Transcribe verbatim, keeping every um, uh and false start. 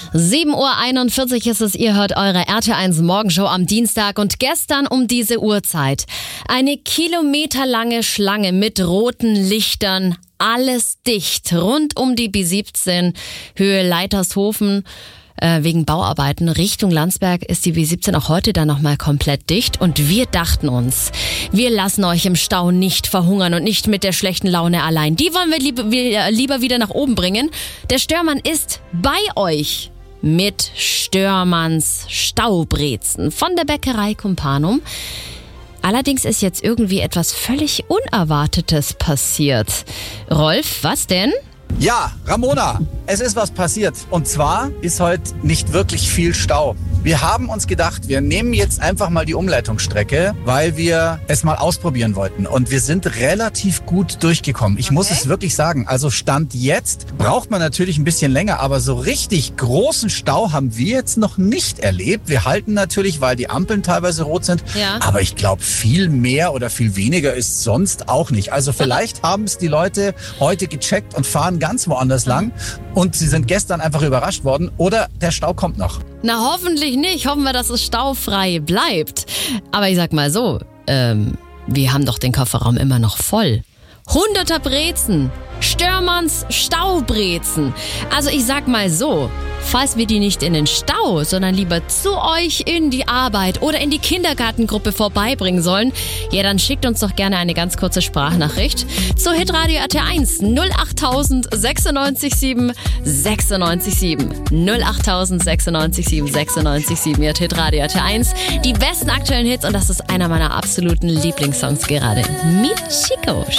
sieben Uhr einundvierzig ist es, ihr hört eure R T eins Morgenshow am Dienstag und gestern um diese Uhrzeit eine kilometerlange Schlange mit roten Lichtern, alles dicht, rund um die B siebzehn, Höhe Leitershofen. Äh, wegen Bauarbeiten Richtung Landsberg ist die B siebzehn auch heute dann nochmal komplett dicht und wir dachten uns, wir lassen euch im Stau nicht verhungern und nicht mit der schlechten Laune allein. Die wollen wir lieber, wir lieber wieder nach oben bringen. Der Störmann ist bei euch mit Störmanns Staubrezen von der Bäckerei Kumpanum. Allerdings ist jetzt irgendwie etwas völlig Unerwartetes passiert. Rolf, was denn? Ja, Ramona, es ist was passiert. Und zwar ist heute nicht wirklich viel Stau. Wir haben uns gedacht, wir nehmen jetzt einfach mal die Umleitungsstrecke, weil wir es mal ausprobieren wollten. Und wir sind relativ gut durchgekommen. Ich okay. muss es wirklich sagen. Also Stand jetzt braucht man natürlich ein bisschen länger, aber so richtig großen Stau haben wir jetzt noch nicht erlebt. Wir halten natürlich, weil die Ampeln teilweise rot sind. Ja. Aber ich glaube, viel mehr oder viel weniger ist sonst auch nicht. Also vielleicht haben es die Leute heute gecheckt und fahren ganz woanders lang. Und sie sind gestern einfach überrascht worden. Oder der Stau kommt noch. Na, hoffentlich nicht. Hoffen wir, dass es staufrei bleibt. Aber ich sag mal so, ähm, wir haben doch den Kofferraum immer noch voll. Hunderter Brezen. Störmanns Staubrezen. Also ich sag mal so, falls wir die nicht in den Stau, sondern lieber zu euch in die Arbeit oder in die Kindergartengruppe vorbeibringen sollen, ja, dann schickt uns doch gerne eine ganz kurze Sprachnachricht zu Hitradio R T eins null acht null null neun sechs sieben sechs neun sieben null acht null null sechs neun sieben sechs neun sieben. Ihr Hitradio R T eins, die besten aktuellen Hits und das ist einer meiner absoluten Lieblingssongs gerade. Mit Chico.